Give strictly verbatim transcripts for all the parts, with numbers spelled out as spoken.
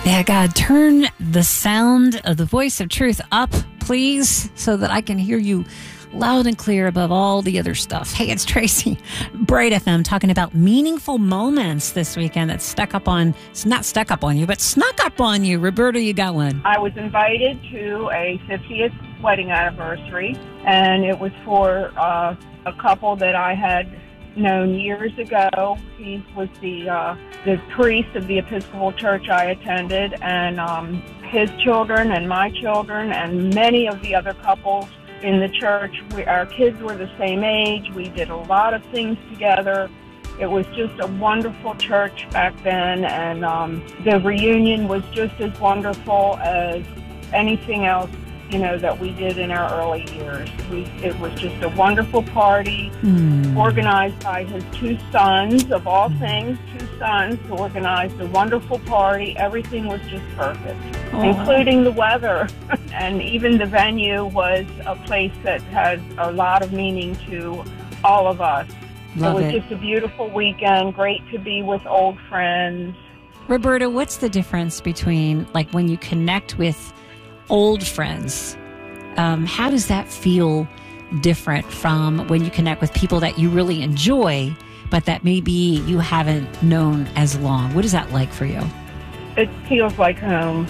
Yeah, God, turn the sound of the voice of truth up, please, so that I can hear you loud and clear above all the other stuff. Hey, it's Tracy, Bright F M, talking about meaningful moments this weekend that stuck up on, it's not stuck up on you, but snuck up on you. Roberta, you got one. I was invited to a fiftieth wedding anniversary, and it was for uh, a couple that I had known years ago. He was the uh, the priest of the Episcopal Church I attended, and um, his children and my children and many of the other couples in the church. We, our kids were the same age. We did a lot of things together. It was just a wonderful church back then, and um, the reunion was just as wonderful as anything else, you know, that we did in our early years. We, it was just a wonderful party, mm. organized by his two sons, of all things, two sons who organized a wonderful party. Everything was just perfect, oh. including the weather. And even the venue was a place that has a lot of meaning to all of us. Love it was it. just a beautiful weekend, great to be with old friends. Roberta, what's the difference between, like, when you connect with old friends, um, how does that feel different from when you connect with people that you really enjoy, but that maybe you haven't known as long? What is that like for you? It feels like home.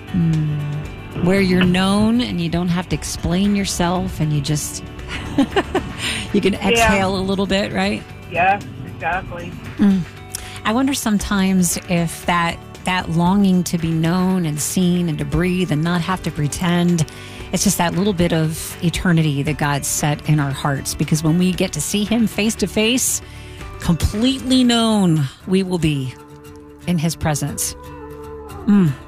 Mm. Where you're known and you don't have to explain yourself, and you just, you can exhale yeah. a little bit, right? Yeah, exactly. Mm. I wonder sometimes if that that longing to be known and seen and to breathe and not have to pretend, it's just that little bit of eternity that God set in our hearts. Because when we get to see him face to face, completely known we will be in his presence. Mm.